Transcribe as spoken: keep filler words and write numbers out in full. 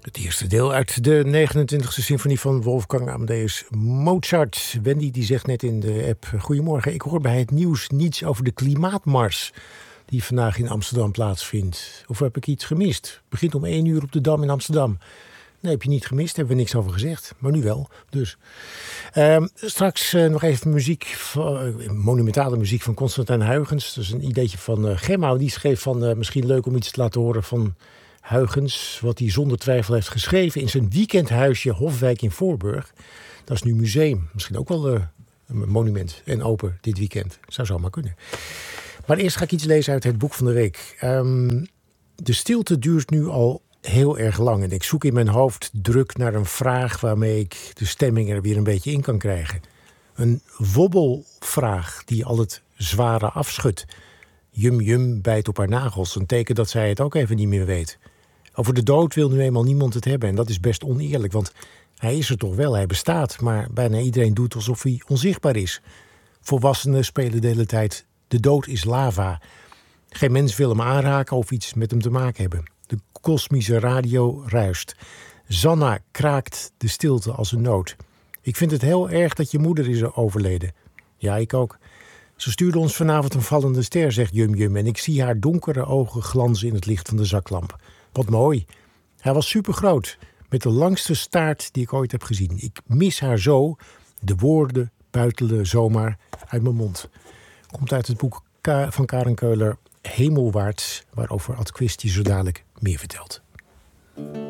Het eerste deel uit de negenentwintigste symfonie van Wolfgang Amadeus Mozart. Wendy die zegt net in de app: goedemorgen, ik hoor bij het nieuws niets over de klimaatmars die vandaag in Amsterdam plaatsvindt. Of heb ik iets gemist? Het begint om één uur op de Dam in Amsterdam. Nee, heb je niet gemist, hebben we niks over gezegd. Maar nu wel, dus. Uh, straks uh, nog even muziek, uh, monumentale muziek van Constantijn Huygens. Dat is een ideetje van uh, Gemma. Die schreef van, uh, misschien leuk om iets te laten horen van Huygens, wat hij zonder twijfel heeft geschreven in zijn weekendhuisje Hofwijk in Voorburg. Dat is nu museum. Misschien ook wel uh, een monument en open dit weekend. Zou zomaar kunnen. Maar eerst ga ik iets lezen uit het boek van de week. Um, de stilte duurt nu al heel erg lang. En ik zoek in mijn hoofd druk naar een vraag waarmee ik de stemming er weer een beetje in kan krijgen. Een wobbelvraag die al het zware afschudt. Jum Jum bijt op haar nagels. Een teken dat zij het ook even niet meer weet. Over de dood wil nu eenmaal niemand het hebben. En dat is best oneerlijk, want hij is er toch wel. Hij bestaat, maar bijna iedereen doet alsof hij onzichtbaar is. Volwassenen spelen de hele tijd: de dood is lava. Geen mens wil hem aanraken of iets met hem te maken hebben. De kosmische radio ruist. Zanna kraakt de stilte als een noot. Ik vind het heel erg dat je moeder is overleden. Ja, ik ook. Ze stuurde ons vanavond een vallende ster, zegt Jum Jum. En ik zie haar donkere ogen glanzen in het licht van de zaklamp. Wat mooi. Hij was supergroot. Met de langste staart die ik ooit heb gezien. Ik mis haar zo. De woorden buitelen zomaar uit mijn mond. Komt uit het boek van Karen Keuler, Hemelwaarts, waarover Ad Quist je zo dadelijk meer vertelt.